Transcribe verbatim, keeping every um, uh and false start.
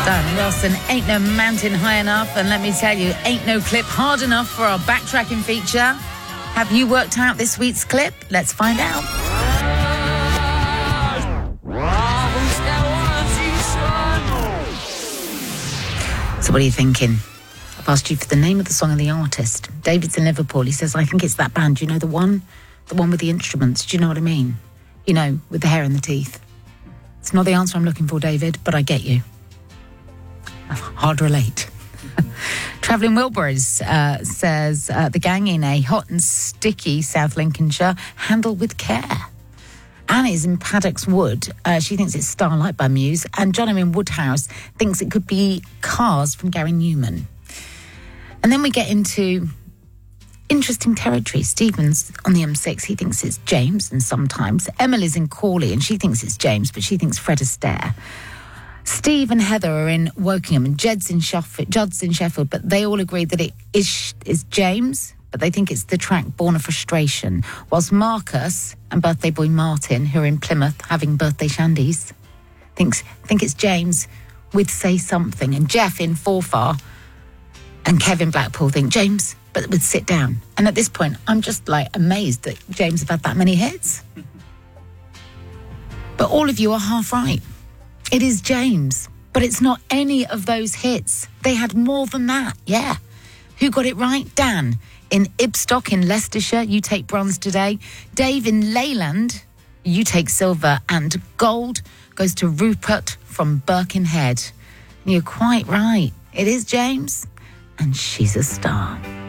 Dan Wilson, Ain't No Mountain High Enough. And let me tell you, ain't no clip hard enough for our backtracking feature. Have you worked out this week's clip? Let's find out. So what are you thinking? I've asked you for the name of the song and the artist. David's in Liverpool. He says, I think it's that band. Do you know the one? The one with the instruments. Do you know what I mean? You know, with the hair and the teeth. It's not the answer I'm looking for, David, but I get you. Hard relate. Travelling Wilburys uh, says, uh, the gang in a hot and sticky South Lincolnshire, handled with care. Annie's in Paddocks Wood. Uh, she thinks it's Starlight by Muse. And John in Woodhouse thinks it could be Cars from Gary Newman. And then we get into interesting territory. Stephen's on the M six. He thinks it's James, and sometimes. Emily's in Crawley, and she thinks it's James, but she thinks Fred Astaire. Steve and Heather are in Wokingham, and Jed's in Sheffield, Judd's in Sheffield, but they all agree that it is, is James, but they think it's the track Born of Frustration. Whilst Marcus and birthday boy Martin, who are in Plymouth having birthday shandies, thinks think it's James with Say Something. And Jeff in Forfar and Kevin Blackpool think James, but with Sit Down. And at this point, I'm just like amazed that James have had that many hits. But all of you are half right. It is James, but it's not any of those hits. They had more than that, yeah. Who got it right? Dan in Ibstock in Leicestershire, you take bronze today. Dave in Leyland, you take silver. And gold goes to Rupert from Birkenhead. You're quite right. It is James, and she's a star.